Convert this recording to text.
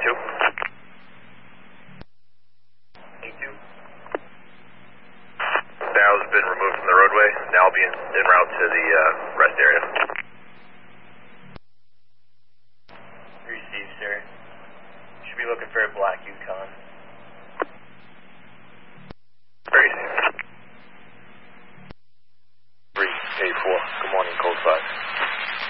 A2. A2. Dow's been removed from the roadway. Now will be en route to the rest area. Received, sir. Should be looking for a black Yukon. Very safe. 384. Good morning, code 5.